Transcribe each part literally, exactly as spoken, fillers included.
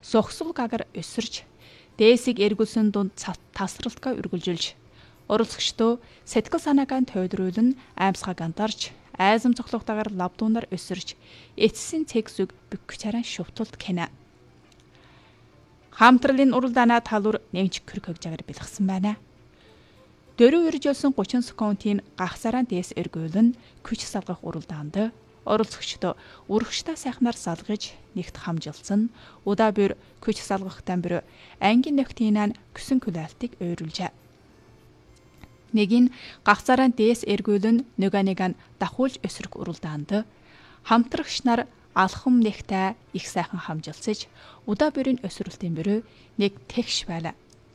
зогсол гагар өсөрч дээсийг эргүүлсэн дунд тасралтгаа үргэлжилж оролцогчдоо сэтгэл санаагаа тойдруулан аимсгааг андарч айзам цохлогтойгоор лавдуунаар өсөрч эцсийн цэг зүг бükчаран шувтулд кэнэ. Хамтралын уралдаанаа талуур нэгж көркөгжагаар бэлгсэн байна. Дөрөв үржүүлсэн гучин секундын гахсараа дээс эргүүлэн күч салгах уралдаанд оролцогчдоо үргэгчтэй сайхнаар салгаж нэгт хамжилсан удаа бүр күч салгахтан бүр ангийн нөхдийнэн күсэн күлээлтийг ойруулжээ. Нэг нь гахсараа дээс эргүүлэн нөгөө нэг нь дахуулж өсрөх уралдаанд хамтрагч нар алхам нэгтэй их сайхан хамжилсаж удаа бүрийн өсрөлтийн бүрөө нэг тэгш байлаа.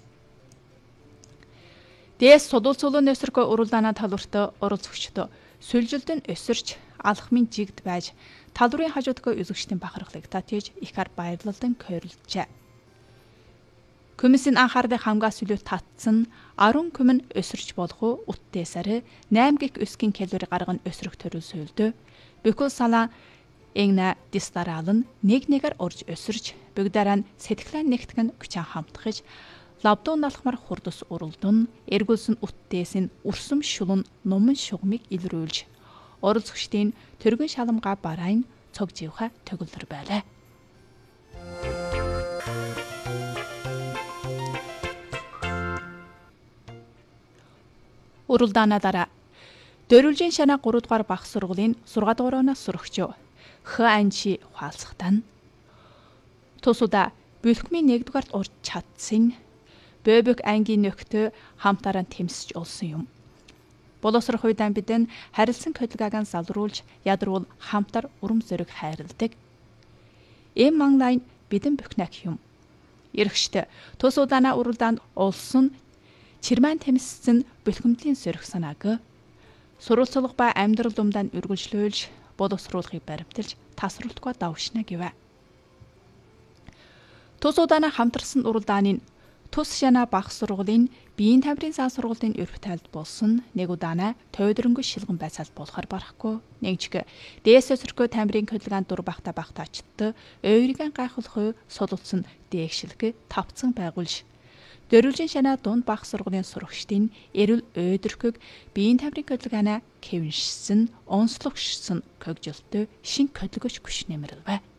Дээс судулцуулан өсрөх уралдаанаа талууртаа оролцогчдоо сүлжилдэн өсөрч алхмын жигд байж талуурын хажуудгаа үзэгчдийн бахархлыг татж их ар баярлалдан койрлжээ. Комиссийн анхаарлыг хамгаас илүү татсан арван күмэн өсөрч болох уу уттээсарэ найман гих өсгийн калори гарган өсрөх төрөл сөйлдөө бүхэл салаа эгнэ дистаралн нэг нэгээр орж өсөрч бүгдээрээ сэтгэлэн нэгтгэн күчэн хамтгаж лавдуун алхмар хурдас уралдун эргүүлсэн уттээс нь үрсэм шулун номон шугмыг илрүүлж оролцогчдын төргөн шаламга барайн цог живха төгөлдөр байлаа. Уралдаанаа дараа дөрвөлжин шана гурав дугаар бах сургуулийн сургаал дугаараас сурагч Хэ Анчи хуалцахтан тусуда бүлхмийн нэгдүгээрт урж чадсан Бөбөг ангийн нөхтө хамтараа тэмсэж олсон юм. Боловсрох үедээ бидэн харилцан хөдөлгөөг залруулж ядруул хамтар урам зориг хайрладаг. Эм манлайн бидэн бүхнэх юм. Иргэштэй тус удаанаа уралдаанд олсон чирман тэмссэн бүлхэмтлийн сөрөх санааг сурвалцлах ба амьдрал думдаан үргэлжлүүлж боловсруулахыг баримталж тасралтгүй давшна гэвэ. Тус удаанаа хамтарсан уралдааны тус шана бах сургуулийн биеийн тамирын сан сургуулийн өрх тайлд болсон нэг удаанаа тойдрөнгө шилгэн байцаалт болохоор барахгүй нэгжиг дээс өсөрхөө тамирын хөдөлгөөнд дур бахта багтаачт ойрган гайхуулах сулуулсан дээгшилгэ тавцсан байгуулж дөрвөлжин шана дунд бах сургуулийн сурагчдын эрүүл өйдөрхөг биеийн тамирын хөдөлгөөнө кэвншсэн онцлогшсон когжилтөө шин хөдөлгөж күш нэмэрвэ.